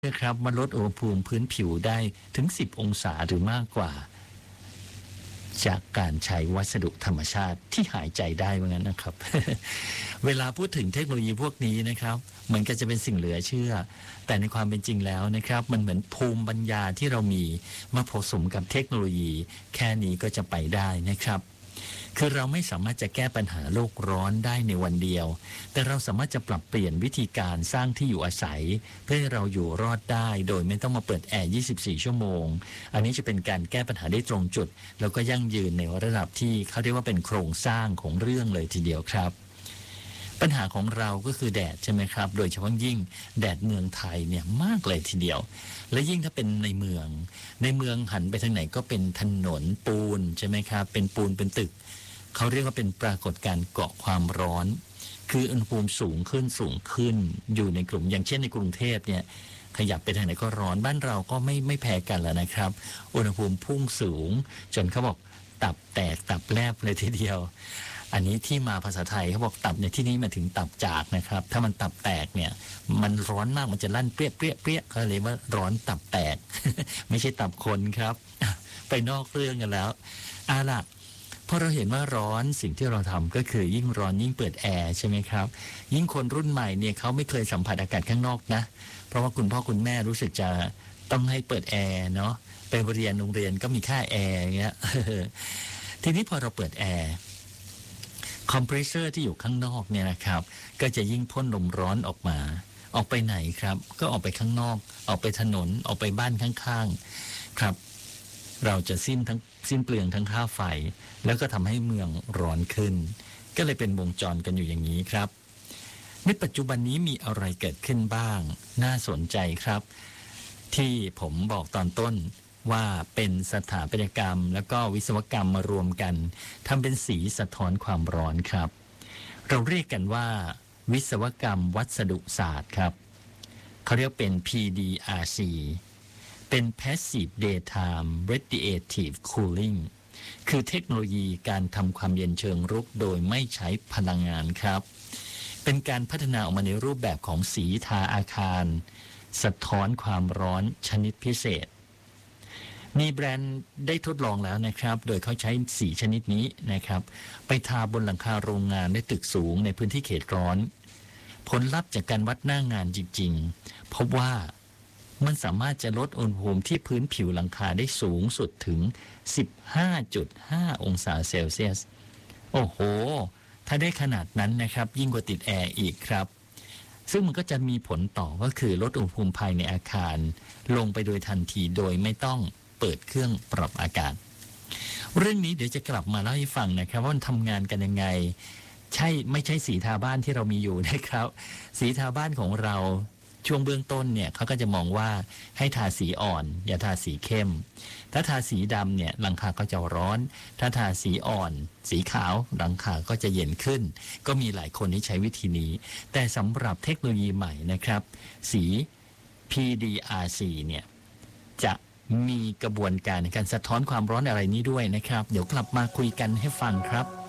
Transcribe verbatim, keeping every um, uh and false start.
นะครับมาลดอุณหภูมิพื้นผิวได้ถึงสิบองศาหรือมากกว่าจากการใช้วัสดุธรรมชาติที่หายใจได้เหมือนกันนะครับ เวลาพูดถึงเทคโนโลยีพวกนี้นะครับเหมือนกับจะเป็นสิ่งเหลือเชื่อแต่ในความเป็นจริงแล้วนะครับมันเหมือนภูมิปัญญาที่เรามีมาผสมกับเทคโนโลยีแค่นี้ก็จะไปได้นะครับคือเราไม่สามารถจะแก้ปัญหาโลกร้อนได้ในวันเดียวแต่เราสามารถจะปรับเปลี่ยนวิธีการสร้างที่อยู่อาศัยเพื่อให้เราอยู่รอดได้โดยไม่ต้องมาเปิดแอร์ยี่สิบสี่ชั่วโมงอันนี้จะเป็นการแก้ปัญหาได้ตรงจุดแล้วก็ยั่งยืนในระดับที่เขาเรียกว่าเป็นโครงสร้างของเรื่องเลยทีเดียวครับปัญหาของเราก็คือแดดใช่ไหมครับโดยเฉพาะยิ่งแดดเมืองไทยเนี่ยมากเลยทีเดียวและยิ่งถ้าเป็นในเมืองในเมืองหันไปทางไหนก็เป็นถนนปูนใช่ไหมครับเป็นปูนเป็นตึกเขาเรียกว่าเป็นปรากฏการณ์เกาะความร้อนคืออุณหภูมิสูงขึ้นสูงขึ้นอยู่ในกลุ่มอย่างเช่นในกรุงเทพเนี่ยขยับไปทางไหนก็ร้อนบ้านเราก็ไม่ไม่แพ้กันแล้วนะครับอุณหภูมิพุ่งสูงจนเขาบอกตับแตกตับแลบเลยทีเดียวอันนี้ที่มาภาษาไทยเขาบอกตับในที่นี้มาถึงตับจากนะครับถ้ามันตับแตกเนี่ยมันร้อนมากมันจะลั่นเปรี้ยเปรี้ยเปรี้ยเขาเรียกว่าร้อนตับแตก ไม่ใช่ตับคนครับไปนอกเรื่องกันแล้วอ่ะล่ะพอเราเห็นว่าร้อนสิ่งที่เราทำก็คือยิ่งร้อนยิ่งเปิดแอร์ใช่ไหมครับยิ่งคนรุ่นใหม่เนี่ยเขาไม่เคยสัมผัสอากาศข้างนอกนะเพราะว่าคุณพ่อคุณแม่รู้สึกจะต้องให้เปิดแอร์เนาะไปเรียนโรงเรียนก็มีค่าแอร์อย่างเงี้ย ทีนี้พอเราเปิดแอร์คอมเพรสเซอร์ที่อยู่ข้างนอกเนี่ยนะครับก็จะยิ่งพ่นลมร้อนออกมาออกไปไหนครับก็ออกไปข้างนอกออกไปถนนออกไปบ้านข้างๆครับเราจะสิ้นทั้งสิ้นเปลืองทั้งค่าไฟแล้วก็ทำให้เมืองร้อนขึ้นก็เลยเป็นวงจรกันอยู่อย่างนี้ครับในปัจจุบันนี้มีอะไรเกิดขึ้นบ้างน่าสนใจครับที่ผมบอกตอนต้นว่าเป็นสถาปัตยกรรมแล้วก็วิศวกรรมมารวมกันทำเป็นสีสะท้อนความร้อนครับเราเรียกกันว่าวิศวกรรมวัสดุศาสตร์ครับเขาเรียกเป็น พี ดี อาร์ ซี เป็น Passive Daytime Radiative Cooling คือเทคโนโลยีการทำความเย็นเชิงรุกโดยไม่ใช้พลังงานครับเป็นการพัฒนาออกมาในรูปแบบของสีทาอาคารสะท้อนความร้อนชนิดพิเศษมีแบรนด์ได้ทดลองแล้วนะครับโดยเขาใช้สีชนิดนี้นะครับไปทาบนหลังคาโรงงานในตึกสูงในพื้นที่เขตร้อนผลลัพธ์จากการวัดหน้างานจริงๆพบว่ามันสามารถจะลดอุณหภูมิที่พื้นผิวหลังคาได้สูงสุดถึง สิบห้าจุดห้า องศาเซลเซียสโอ้โหถ้าได้ขนาดนั้นนะครับยิ่งกว่าติดแอร์อีกครับซึ่งมันก็จะมีผลต่อก็คือลดอุณหภูมิภายในอาคารลงไปโดยทันทีโดยไม่ต้องเปิดเครื่องปรับอากาศเรื่องนี้เดี๋ยวจะกลับมาเล่าให้ฟังนะครับว่ามันทำงานกันยังไงใช่ไม่ใช่สีทาบ้านที่เรามีอยู่นะครับสีทาบ้านของเราช่วงเบื้องต้นเนี่ยเขาก็จะมองว่าให้ทาสีอ่อนอย่าทาสีเข้มถ้าทาสีดำเนี่ยหลังคาก็จะร้อนถ้าทาสีอ่อนสีขาวหลังคาก็จะเย็นขึ้นก็มีหลายคนที่ใช้วิธีนี้แต่สำหรับเทคโนโลยีใหม่นะครับสี พี ดี อาร์ ซี เนี่ยจะมีกระบวนการในการสะท้อนความร้อนอะไรนี้ด้วยนะครับเดี๋ยวกลับมาคุยกันให้ฟังครับ